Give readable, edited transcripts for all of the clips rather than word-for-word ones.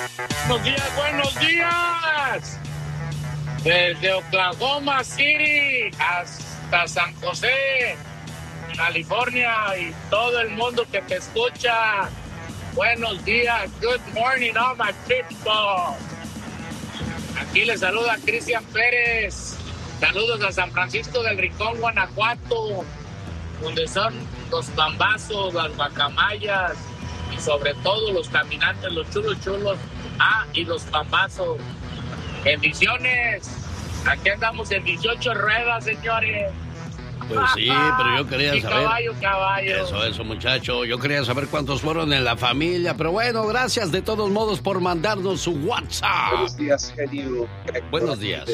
Buenos días. Desde Oklahoma City hasta San José, California, y todo el mundo que te escucha. Buenos días. Good morning, all my people. Aquí les saluda Cristian Pérez. Saludos a San Francisco del Rincón, Guanajuato, donde son los pambazos, las guacamayas y sobre todo los caminantes, los chulos. Y los pambazos. Bendiciones. Aquí andamos en 18 ruedas, señores. Pues sí, pero yo quería saber. Caballo. Eso, muchacho. Yo quería saber cuántos fueron en la familia. Pero bueno, gracias de todos modos por mandarnos su WhatsApp. Buenos días, genio. Buenos días.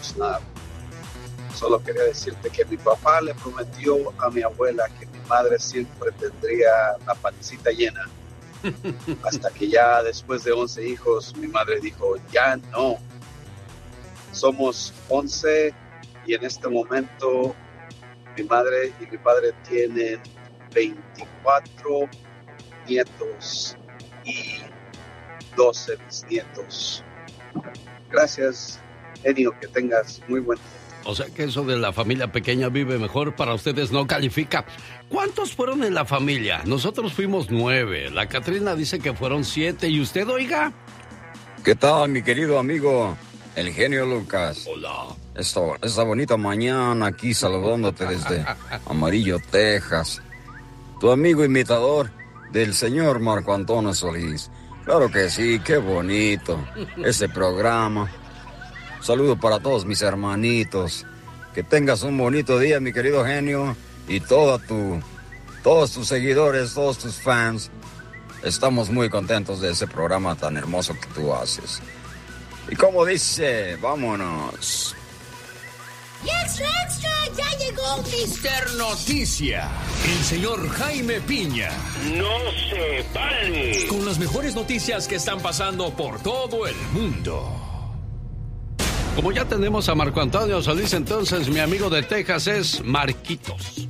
Solo quería decirte que mi papá le prometió a mi abuela que mi madre siempre tendría la pancita llena. Hasta que ya después de 11 hijos, mi madre dijo, ya no. Somos 11 y en este momento mi madre y mi padre tienen 24 nietos y 12 bisnietos. Gracias, genio, que tengas muy buen día. O sea que eso de la familia pequeña vive mejor para ustedes no califica. ¿Cuántos fueron en la familia? Nosotros fuimos 9. La Catrina dice que fueron 7. ¿Y usted, oiga? ¿Qué tal, mi querido amigo, el genio Lucas? Hola. Esta bonita mañana aquí saludándote desde Amarillo, Texas. Tu amigo imitador del señor Marco Antonio Solís. Claro que sí, qué bonito ese programa. Saludo para todos mis hermanitos. Que tengas un bonito día, mi querido genio. Y todos tus seguidores, todos tus fans. Estamos muy contentos de ese programa tan hermoso que tú haces. Y como dice, vámonos. ¡Extra, extra! ¡Ya llegó Mr. Noticia! El señor Jaime Piña. ¡No se vale! Con las mejores noticias que están pasando por todo el mundo. Como ya tenemos a Marco Antonio Solís, entonces mi amigo de Texas es Marquitos.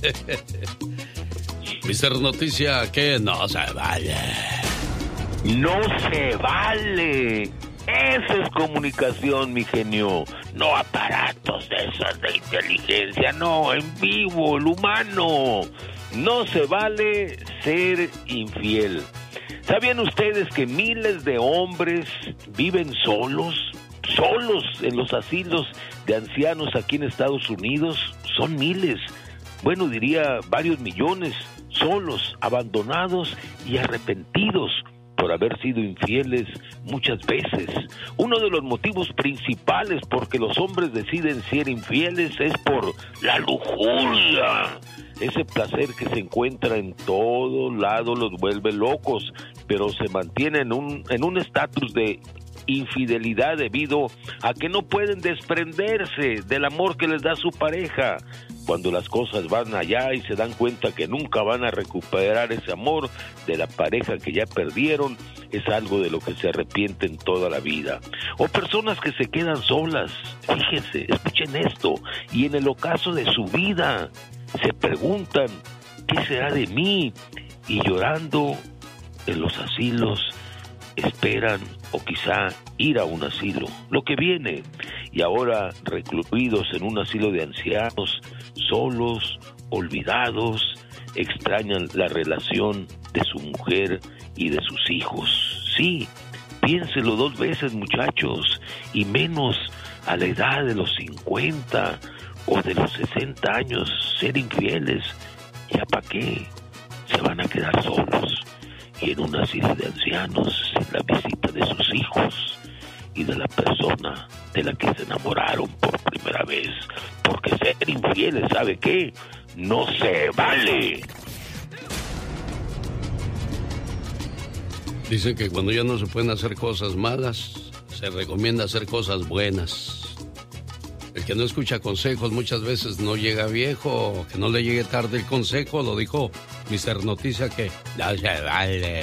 Mister Noticia, que no se vale. ¡No se vale! Esa es comunicación, mi genio. No aparatos de esos de inteligencia, no, en vivo, el humano. No se vale ser infiel. ¿Sabían ustedes que miles de hombres viven solos en los asilos de ancianos aquí en Estados Unidos? Son miles, bueno, diría varios millones, solos, abandonados y arrepentidos por haber sido infieles muchas veces. Uno de los motivos principales por que los hombres deciden ser infieles es por la lujuria. Ese placer que se encuentra en todo lado los vuelve locos, pero se mantiene en un estatus de infidelidad debido a que no pueden desprenderse del amor que les da su pareja. Cuando las cosas van allá y se dan cuenta que nunca van a recuperar ese amor de la pareja que ya perdieron, es algo de lo que se arrepienten toda la vida. O personas que se quedan solas, fíjense, escuchen esto, y en el ocaso de su vida se preguntan, ¿qué será de mí? Y llorando en los asilos esperan o quizá ir a un asilo, lo que viene, y ahora recluidos en un asilo de ancianos, solos, olvidados, extrañan la relación de su mujer y de sus hijos. Sí, piénselo 2 veces, muchachos, y menos a la edad de los 50 o de los 60 años, ser infieles, ¿ya para qué? Se van a quedar solos y en un asilo de ancianos sin la visita de sus hijos y de la persona de la que se enamoraron por primera vez, porque ser infieles, ¿sabe qué? No se vale. Dicen que cuando ya no se pueden hacer cosas malas, se recomienda hacer cosas buenas. El que no escucha consejos muchas veces no llega viejo, que no le llegue tarde el consejo, lo dijo Mr. Noticia, que no se vale.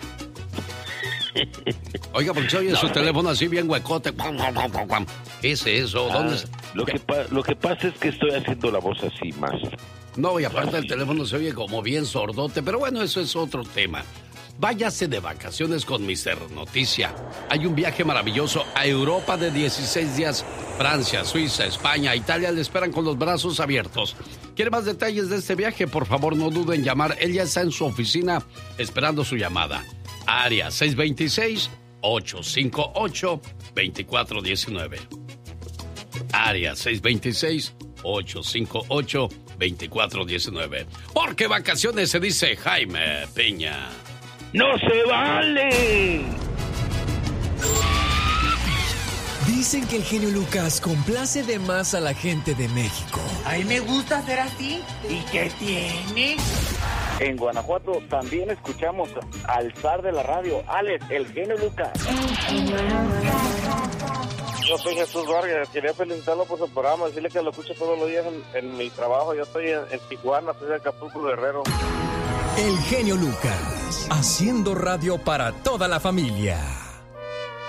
Oiga, porque se oye su teléfono así bien huecote. ¿Qué es eso? ¿Dónde está? Lo que pasa es que estoy haciendo la voz así más. No, y aparte el teléfono se oye como bien sordote, pero bueno, eso es otro tema. Váyase de vacaciones con Mr. Noticia. Hay un viaje maravilloso a Europa de 16 días. Francia, Suiza, España, Italia le esperan con los brazos abiertos. ¿Quiere más detalles de este viaje? Por favor, no duden en llamar. Él ya está en su oficina esperando su llamada. Área 626-858-2419. Área 626-858-2419. Porque vacaciones se dice Jaime Piña. ¡No se vale! Dicen que el genio Lucas complace de más a la gente de México. A mí me gusta ser así. ¿Y qué tiene? En Guanajuato también escuchamos al zar de la radio, Alex, el genio Lucas. Yo soy Jesús Vargas, quería felicitarlo por su programa, decirle que lo escucho todos los días en mi trabajo. Yo estoy en Tijuana, soy de Acapulco, Guerrero. El genio Lucas, haciendo radio para toda la familia.